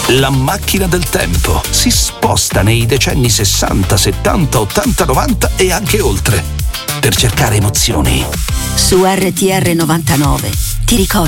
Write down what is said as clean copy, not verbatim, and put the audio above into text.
La macchina del tempo si sposta nei decenni 60, 70, 80, 90 e anche oltre per cercare emozioni. Su RTR 99 ti ricordi